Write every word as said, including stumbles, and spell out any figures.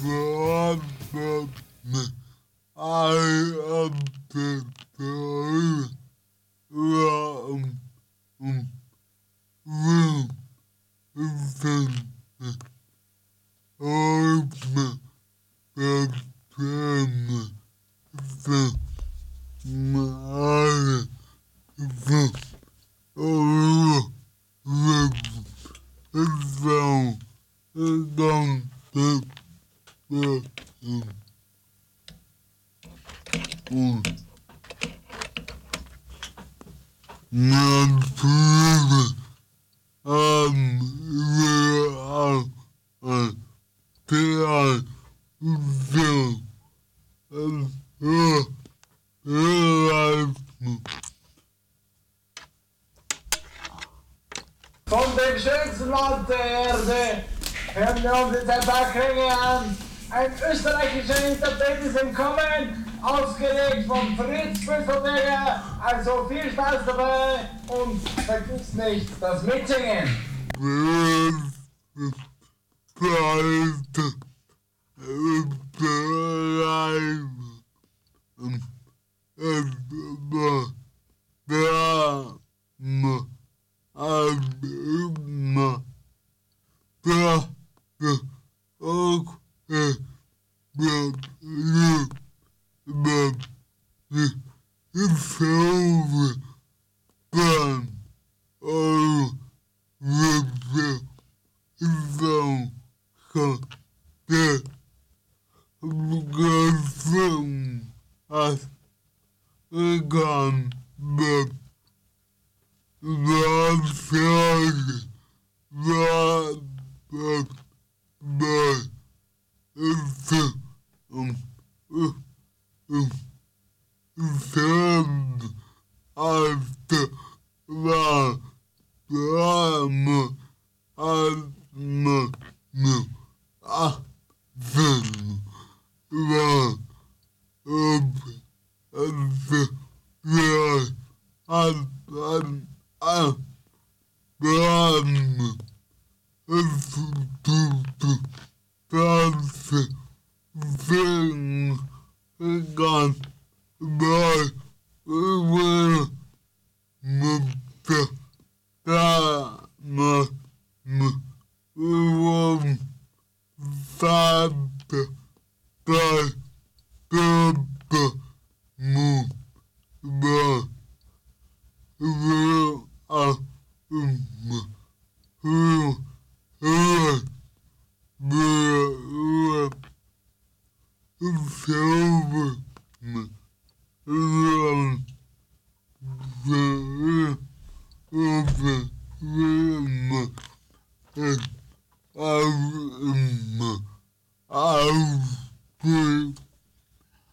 Von dem schönsten Land der Erde hören wir uns jetzt ein paar Klänge an. Ein österreichischer Interpret ist im Kommen, ausgelegt von Fritz Büffelberger. Also viel Spaß dabei und vergiss nicht das Mitsingen. Um,